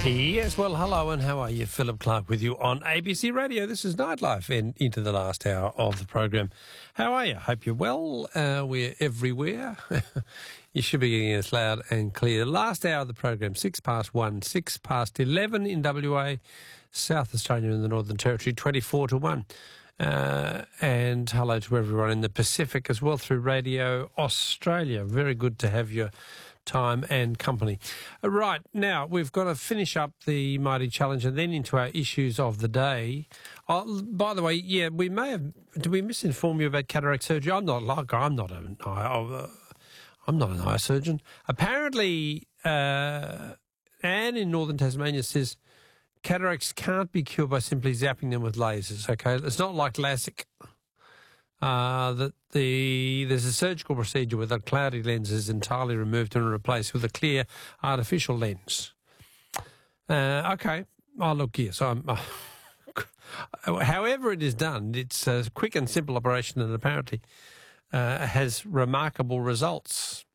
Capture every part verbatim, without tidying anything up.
Yes, well, hello and how are you? Philip Clark with you on A B C Radio. This is Nightlife and into the last hour of the program. How are you? Hope you're well. Uh, we're everywhere. You should be getting us loud and clear. Last hour of the program, six past one, six past eleven in W A, South Australia and the Northern Territory, twenty-four to one. Uh, and hello to everyone in the Pacific as well through Radio Australia. Very good to have your time and company. Uh, right, now we've got to finish up the Mighty Challenge and then into our issues of the day. Oh, by the way, yeah, we may have, did we misinform you about cataract surgery? I'm not like, I'm not an eye, uh, I'm not an eye surgeon. Apparently, uh, Anne in Northern Tasmania says cataracts can't be cured by simply zapping them with lasers, okay? It's not like LASIK. Uh, that the there's a surgical procedure where the cloudy lens is entirely removed and replaced with a clear artificial lens. Uh, okay. Oh, look, yes. I'm, uh, however it is done, it's a quick and simple operation and apparently uh, has remarkable results.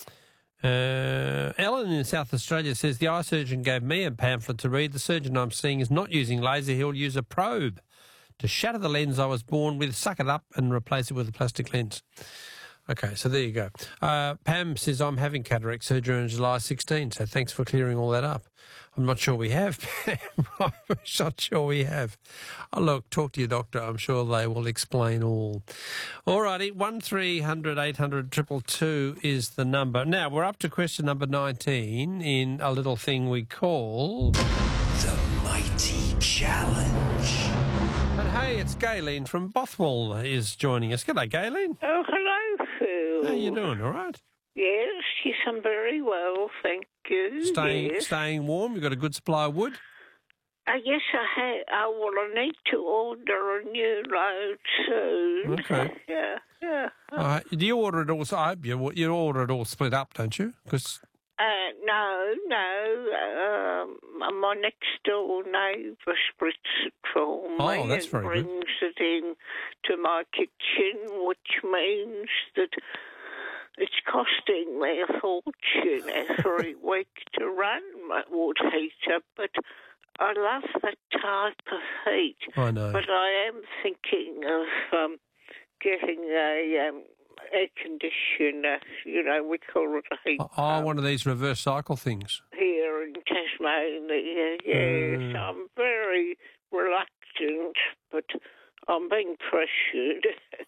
Uh, Ellen in South Australia says, the eye surgeon gave me a pamphlet to read. The surgeon I'm seeing is not using laser. He'll use a probe to shatter the lens I was born with, suck it up and replace it with a plastic lens. Okay, so there you go. Uh, Pam says, I'm having cataract surgery on July sixteenth, so thanks for clearing all that up. I'm not sure we have, Pam. I'm not sure we have. Oh, look, talk to your doctor. I'm sure they will explain all. All righty, one three hundred eight hundred two two two is the number. Now, we're up to question number nineteen in a little thing we call The Mighty Challenge. And hey, it's Gayleen from Bothwell is joining us. G'day, Gayleen. Oh, hello, Phil. How you doing? All right? Yes, yes, I'm very well, thank you. Staying yes. staying warm? You got a good supply of wood? Uh, yes, I have. Uh, well, I need to order a new load soon. Okay. Yeah, yeah. All right. Do you order it all? I hope you, you order it all split up, don't you? Because Uh, no, no. Um, my next door neighbour splits it for me Oh, that's and very good. brings it in to my kitchen, which means that it's costing me a fortune every week to run my wood heater, but I love that type of heat. I know. But I am thinking of um, getting a um, air conditioner, you know, we call it a heat Oh, pump one of these reverse cycle things. here in Tasmania. Yes, Mm. I'm very reluctant, but I'm being pressured.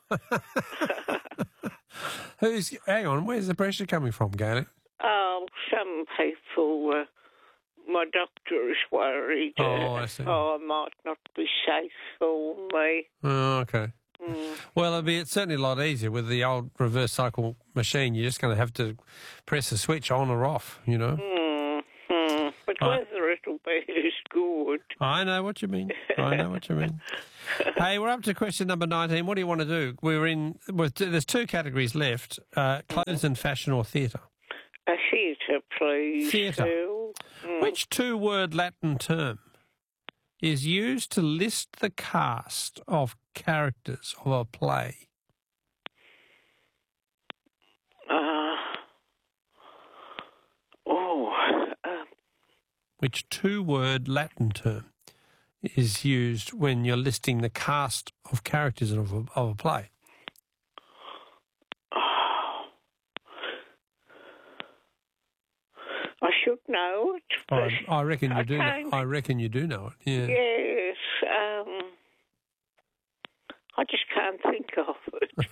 Who's? Hang on, where's the pressure coming from, Gayleen? Oh, some people, uh, my doctor is worried uh, Oh, I see. oh, I might not be safe for me. Oh, okay. Mm. Well, it'll be it's certainly a lot easier with the old reverse cycle machine. You're just going to have to press a switch on or off, you know. Mm, mm. But I- whether it'll be as good. I know what you mean. I know what you mean. Hey, we're up to question number nineteen. What do you want to do? We're in. We're, there's two categories left: uh, clothes and fashion, or theatre. A theatre, please. Theatre. Phil. Mm. Which two-word Latin term is used to list the cast of characters of a play? Uh, oh, uh, Which two-word Latin term is used when you're listing the cast of characters of a, of a play? I should know it. But I, I reckon you I do. Know, can't- I reckon you do know it. Yeah. Yes, um, I just can't think of it.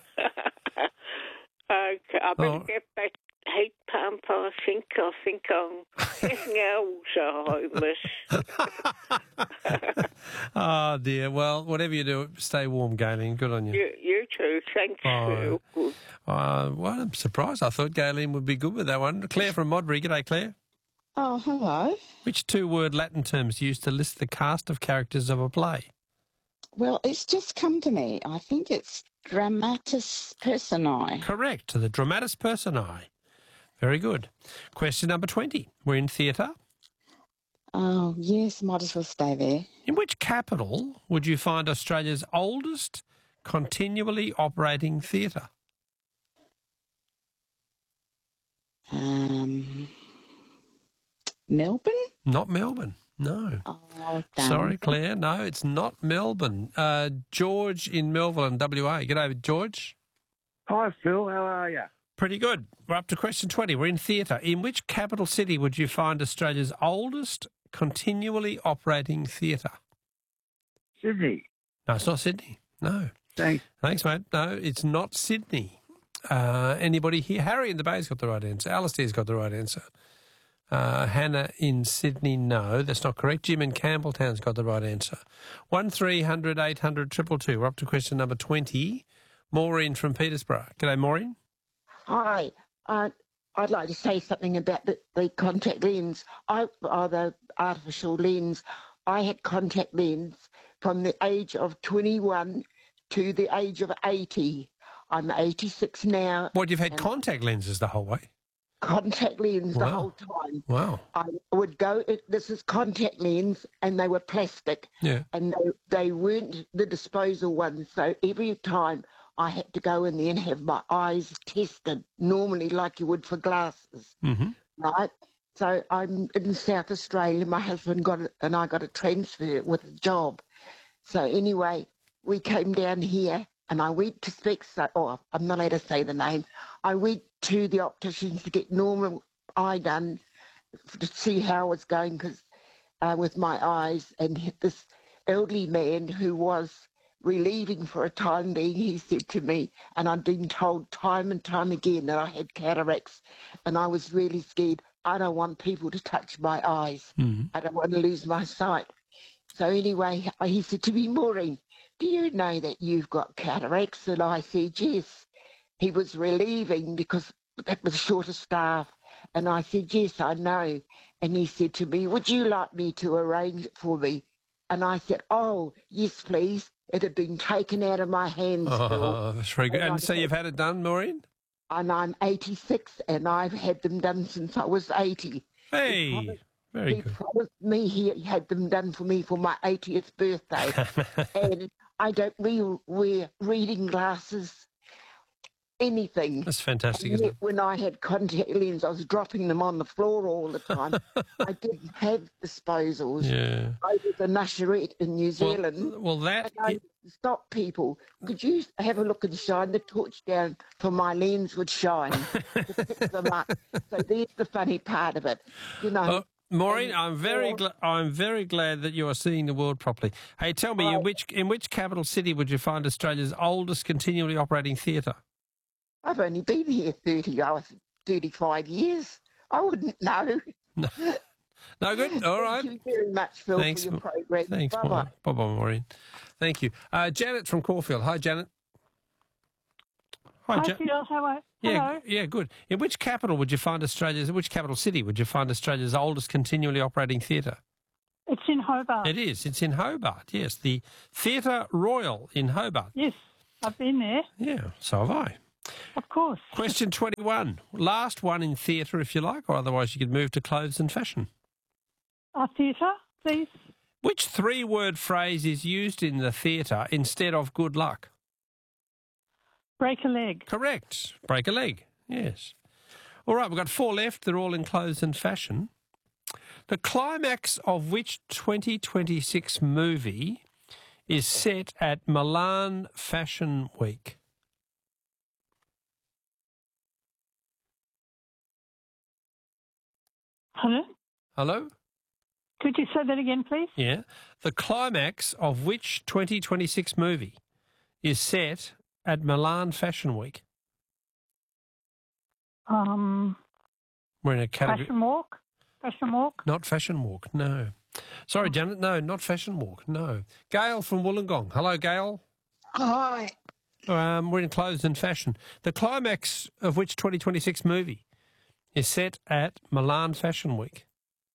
Okay, I better Oh. get back heat pump. I think I think I'm getting Alzheimer's. Oh dear. Well, whatever you do, stay warm, Gayleen. Good on you. you, you too. Thanks, Oh. Phil. Uh, well, I'm surprised. I thought Gayleen would be good with that one. Claire from Modbury. G'day, Claire. Oh, hello. Which two-word Latin terms used to list the cast of characters of a play? Well, it's just come to me. I think it's dramatis personae. Correct. The dramatis personae. Very good. Question number twenty. We're in theatre. Oh, yes, might as well stay there. In which capital would you find Australia's oldest continually operating theatre? Um, Melbourne? Not Melbourne. No. Oh, damn. Sorry, Claire. No, it's not Melbourne. Uh, George in Melbourne, W A. G'day, George. Hi, Phil. How are you? Pretty good. We're up to question twenty. We're in theatre. In which capital city would you find Australia's oldest continually operating theatre? Sydney. No, it's not Sydney. No. Thanks. Thanks, mate. No, it's not Sydney. Uh, anybody here? Harry in the Bay's got the right answer. Alistair's got the right answer. Uh, Hannah in Sydney, no, that's not correct. Jim in Campbelltown's got the right answer. One three hundred eight hundred two two. We're up to question number twenty. Maureen from Petersburg. G'day, Maureen. Hi. Uh, I'd like to say something about the, the contact lens. I, or the artificial lens. I had contact lens from the age of twenty-one to the age of eighty. I'm eighty-six now. What, you've had contact lenses the whole way? Contact lens the Wow. whole time. Wow. I would go, this is contact lens, and they were plastic, Yeah. and they, they weren't the disposal ones. So every time I had to go in there and have my eyes tested, normally like you would for glasses, Mm-hmm. right? So I'm in South Australia. My husband got it, and I got a transfer with a job. So anyway, we came down here, and I went to Specs. Oh, I'm not allowed to say the name. I went to the opticians to get normal eye done to see how I was going, because uh, with my eyes. And this elderly man who was relieving for a time being, he said to me, and I'd been told time and time again that I had cataracts, and I was really scared. I don't want people to touch my eyes. Mm-hmm. I don't want to lose my sight. So anyway, he said to me, Maureen, do you know that you've got cataracts? And I said, yes. He was relieving because that was short of staff. And I said, yes, I know. And he said to me, would you like me to arrange it for me? And I said, oh, yes, please. It had been taken out of my hands. Phil. Oh, that's very good. And And I so said- you've had it done, Maureen? And I'm eighty-six, and I've had them done since I was eighty. Hey, promised- very He good. promised me he had them done for me for my eightieth birthday. And I don't re- wear reading glasses, anything. That's fantastic, And isn't yet it? when I had contact lenses, I was dropping them on the floor all the time. I didn't have disposals. Yeah. I was a usherette in New Zealand. Well, well that... And I stop people. Could you have a look and shine the torch down for my lens would shine to fix them up? So there's the funny part of it. You know, Oh, Maureen, and- I'm very or- gla- I'm very glad that you are seeing the world properly. Hey, tell me, in Right. which in which capital city would you find Australia's oldest continually operating theatre? I've only been here thirty, I was thirty-five years. I wouldn't know. No, no good. All right. Thank you very much, Phil, Thanks, for your Ma- program. Thanks, Bye-bye. Maureen. Bye, bye, Maureen. Thank you, uh, Janet from Caulfield. Hi, Janet. Hi, Hi, Ja- Phil. How are Yeah, Hello. yeah, good. In which capital would you find Australia's? Which capital city would you find Australia's oldest continually operating theatre? It's in Hobart. It is. It's in Hobart. Yes, the Theatre Royal in Hobart. Yes, I've been there. Yeah, so have I. Of course. Question twenty-one. Last one in theatre, if you like, or otherwise you could move to clothes and fashion. Our theatre, please. Which three-word phrase is used in the theatre instead of good luck? Break a leg. Correct. Break a leg. Yes. All right, we've got four left. They're all in clothes and fashion. The climax of which twenty twenty-six movie is set at Milan Fashion Week? Hello? Hello? Could you say that again, please? Yeah. The climax of which twenty twenty-six movie is set at Milan Fashion Week? Um, We're in a category. Fashion Walk? Fashion Walk? Not Fashion Walk, no. Sorry, Janet, no, not Fashion Walk, no. Gail from Wollongong. Hello, Gail. Hi. Um, we're in clothes and fashion. The climax of which twenty twenty-six movie is set at Milan Fashion Week?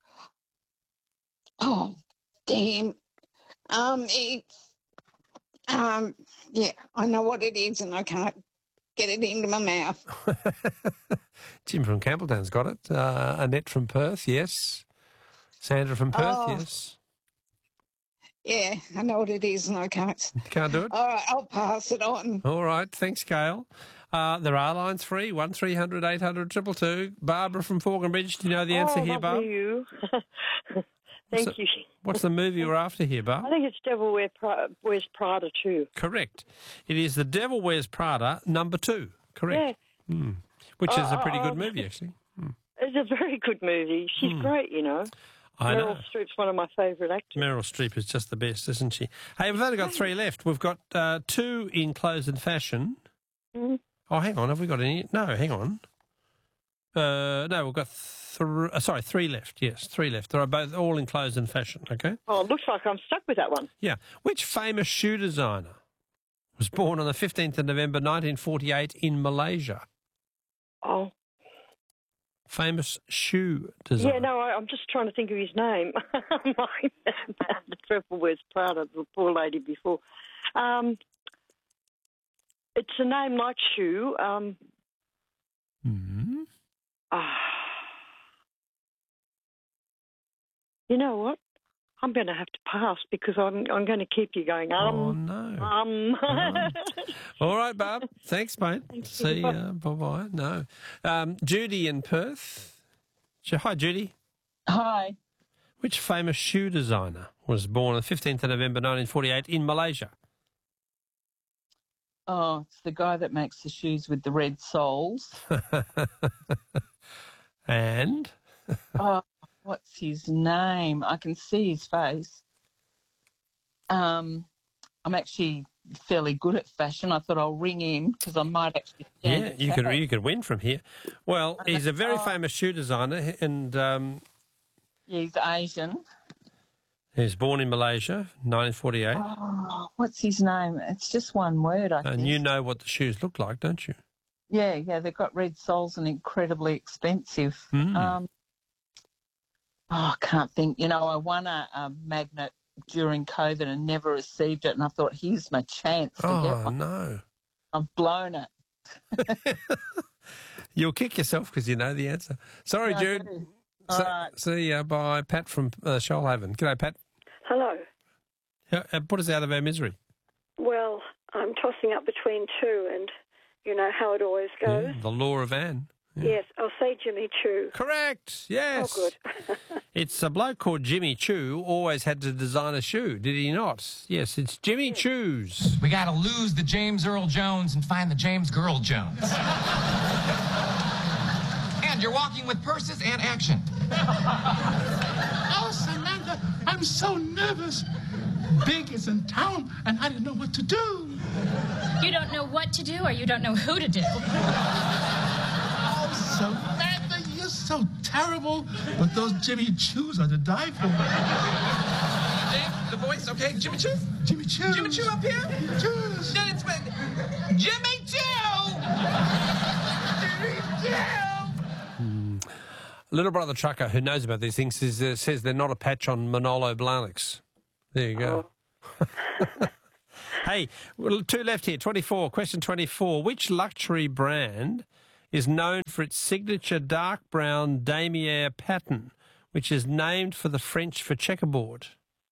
Oh, damn. Um, it's, um, yeah, I know what it is and I can't get it into my mouth. Jim from Campbelltown's got it. Uh, Annette from Perth, yes. Sandra from Perth, Oh. yes. Yeah, I know what it is and I can't. Can't do it? All right, I'll pass it on. All right, thanks, Gail. Uh, there are lines free, one three hundred eight hundred two two two. Barbara from Falconbridge, do you know the answer oh, here, Barb? you. Thank What's you. The, what's the movie you're after here, Barb? I think it's Devil Wear Pra- Wears Prada too. Correct. It is The Devil Wears Prada, number two. Correct. Yeah. Mm. Which is a pretty Uh, good uh, movie, actually. Mm. It's a very good movie. She's Hmm. great, you know. I Meryl know. Streep's one of my favourite actors. Meryl Streep is just the best, isn't she? Hey, we've only got three left. We've got uh, two in clothes and fashion. Mm. Oh, hang on. Have we got any? No, hang on. Uh, no, we've got three. Uh, sorry, three left. Yes, three left. They're both all in clothes and fashion. Okay. Oh, it looks like I'm stuck with that one. Yeah. Which famous shoe designer was born on the fifteenth of November nineteen forty-eight in Malaysia? Oh. Famous shoe designer. Yeah, no, I, I'm just trying to think of his name. Like the Devil Wears Prada, the poor lady before. Um, it's a name like Shoe. Um, Hmm. ah. You know what? I'm going to have to pass because I'm I'm going to keep you going. Um, Oh, no. Um. Right. All right, Barb. Thanks, mate. Thank you. See you. Bye-bye. No. Um, Judy in Perth. Ju- Hi, Judy. Hi. Which famous shoe designer was born on the fifteenth of November nineteen forty-eight in Malaysia? Oh, it's the guy that makes the shoes with the red soles. And? Oh, what's his name? I can see his face. Um, I'm actually fairly good at fashion. I thought I'll ring him because I might actually. stand Yeah, a you could chance. you could win from here. Well, he's a very Oh. famous shoe designer, and um, Yeah, he's Asian. he was born in Malaysia, nineteen forty-eight. Oh, what's his name? It's just one word, I think. And you know what the shoes look like, don't you? Yeah, yeah, they've got red soles and incredibly expensive. Mm. Um, oh, I can't think. You know, I won a, a magnet during COVID and never received it, and I thought, here's my chance to get Oh, one. no. I've blown it. You'll kick yourself because you know the answer. Sorry, Yeah, I Jude. do. So, All right. See you. Bye. Pat from uh, Shoalhaven. G'day, Pat. Hello. Uh, uh, Put us out of our misery. Well, I'm tossing up between two, and you know how it always goes. Yeah, the law of Anne. Yes, I'll say Jimmy Choo. Correct. Yes. Oh, good. It's a bloke called Jimmy Choo always had to design a shoe, did he not? Yes, it's Jimmy Choo's. We got to lose the James Earl Jones and find the James Girl Jones. And you're walking with purses and action. Oh, Samantha, I'm so nervous. Big is in town, and I didn't know what to do. You don't know what to do, or you don't know who to do. Oh, Samantha, you're so terrible. But those Jimmy Choos are to die for. James, the voice, okay? Jimmy Choo? Jimmy Choo. Jimmy Choo up here? Choos. No, it's Jimmy Choo! Jimmy Choo. Little brother trucker who knows about these things says, uh, says they're not a patch on Manolo Blahniks. There you go. Oh. Hey, well, two left here. twenty-four. Question twenty-four. Which luxury brand is known for its signature dark brown damier pattern, which is named for the French for checkerboard?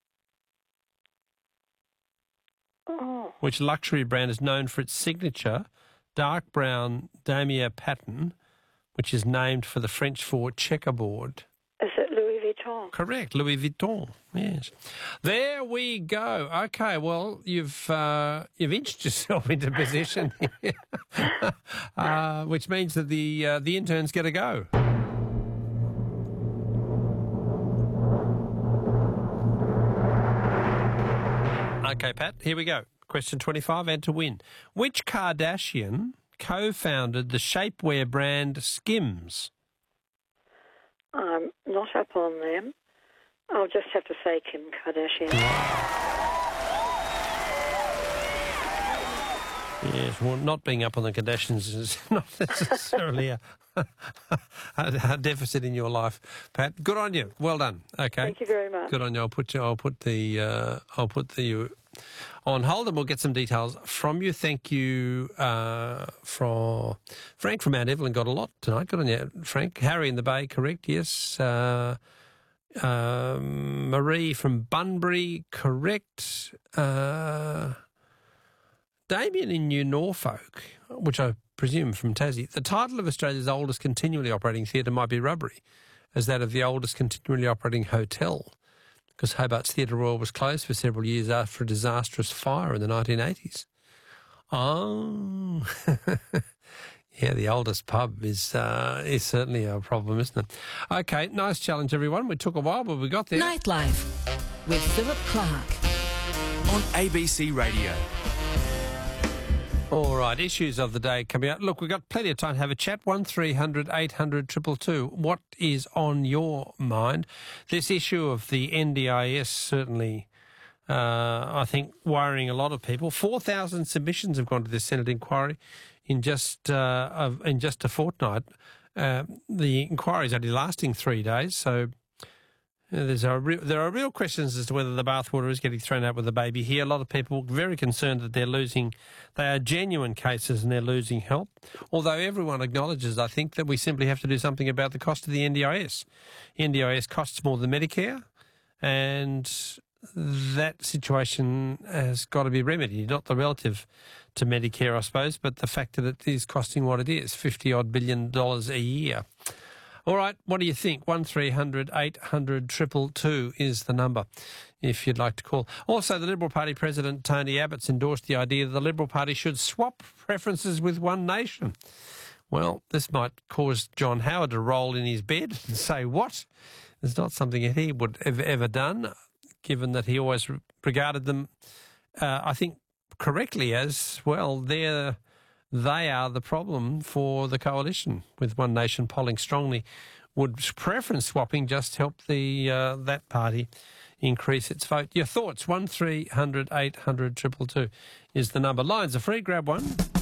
Oh. Which luxury brand is known for its signature dark brown damier pattern, which is named for the French for checkerboard? Is it Louis Vuitton? Correct, Louis Vuitton. Yes, there we go. Okay, well you've uh, you've inched yourself into position, here. uh, which means that the uh, the interns get a go. Okay, Pat. Here we go. Question twenty-five, and to win. Which Kardashian co-founded the shapewear brand Skims? I'm not up on them. I'll just have to say Kim Kardashian. Yes, well, not being up on the Kardashians is not necessarily a, a, a deficit in your life, Pat. Good on you. Well done. Okay. Thank you very much. Good on you. I'll put you. I'll put the. Uh, I'll put the on hold, and we'll get some details from you. Thank you, uh, from Frank from Mount Evelyn. Got a lot tonight. Good on you, Frank. Harry in the Bay. Correct. Yes. Uh, um, Marie from Bunbury. Correct. Uh, Damien in New Norfolk, which I presume from Tassie, the title of Australia's oldest continually operating theatre might be rubbery as that of the oldest continually operating hotel, because Hobart's Theatre Royal was closed for several years after a disastrous fire in the nineteen eighties. Oh, yeah, the oldest pub is uh, is certainly a problem, isn't it? Okay, nice challenge, everyone. We took a while, but we got there. Nightlife with Philip Clark on A B C Radio. All right, issues of the day coming out. Look, we've got plenty of time to have a chat. one three hundred eight hundred two two two. What is on your mind? This issue of the N D I S certainly, uh, I think, worrying a lot of people. four thousand submissions have gone to this Senate inquiry in just uh, of, in just a fortnight. Uh, the inquiry is only lasting three days, so uh, there's a re- there are real questions as to whether the bathwater is getting thrown out with the baby here. A lot of people very concerned that they're losing. They are genuine cases and they're losing help. Although everyone acknowledges, I think, that we simply have to do something about the cost of the N D I S. N D I S costs more than Medicare, and that situation has got to be remedied. Not the relative to Medicare, I suppose, but the fact that it is costing what it is, fifty odd billion dollars a year. All right, what do you think? one three hundred eight hundred two two two is the number if you'd like to call. Also, the Liberal Party President Tony Abbott's endorsed the idea that the Liberal Party should swap preferences with One Nation. Well, this might cause John Howard to roll in his bed and say, what? It's not something that he would have ever done, given that he always regarded them, uh, I think, correctly as, well, they're... They are the problem for the coalition, with One Nation polling strongly. Would preference swapping just help the uh, that party increase its vote? Your thoughts, one three hundred eight hundred two two two is the number. Lines are free, grab one.